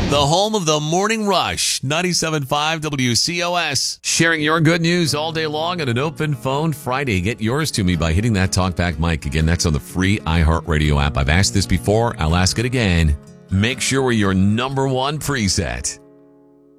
The home of the Morning Rush, 97.5 WCOS. Sharing your good news all day long on an open phone Friday. Get yours to me by hitting that talkback mic. Again, that's on the free iHeartRadio app. I've asked this before. I'll ask it again. Make sure we're your number one preset.